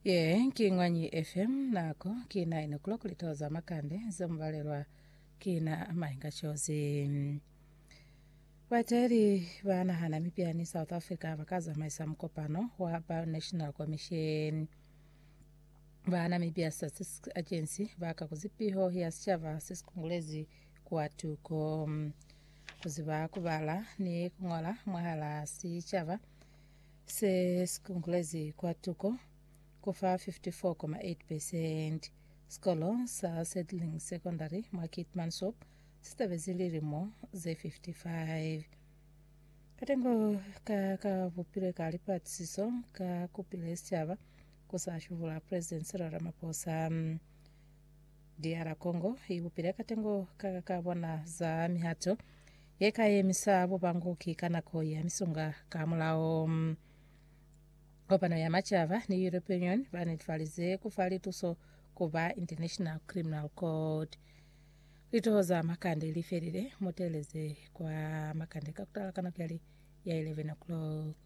Nking'wanyi FM nako kina 9 o'clock litoza makande zomvalelwa kina amahinga chozi vateri vanahana mipyani South Africa vakaza maisa mkopano wa National Commission Namibia Statistics Agency vaka kuzipiho ya sichava sisikungulezi kuatuko kuziva kuvala ni kungola mwahala sichava sisikungulezi kuatuko kufa 54.8%. Skolo sa Settling Secondary Market Mansop sitavezilirimo ze 55. Katengo kavupile kalipatisiso kakupile sichava kusashuvula President Cyril Ramaphosa DR Congo ivupile katengo kakavona za mihato yekayemisa vuvanguki kanako ya misunga kamulao opano ya machava ni European Union vanitfalize kufali tuso kuva International Criminal Court litoza makande liferire moteleze kwa makande kakutala kanakali ya 11 o'clock.